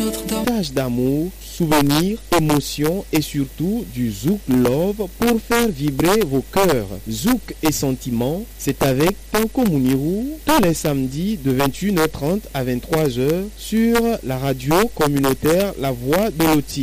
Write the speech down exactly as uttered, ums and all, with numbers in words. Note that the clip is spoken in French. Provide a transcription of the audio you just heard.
Notre-Dame. Tâche d'amour, souvenirs, émotions et surtout du Zouk Love pour faire vibrer vos cœurs. Zouk et sentiments, c'est avec Tanko Mounirou tous les samedis de vingt et une heures trente à vingt-trois heures sur la radio communautaire La Voix de Loti.